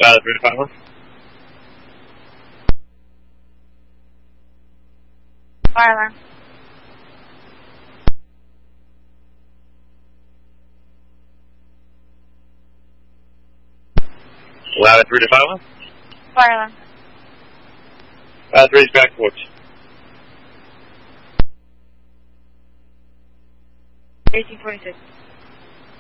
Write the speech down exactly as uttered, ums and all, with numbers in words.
Uh, three to five one. Fire alarm. Louder, three to five one. Fire alarm. Uh, three's back porch. eighteen twenty-six.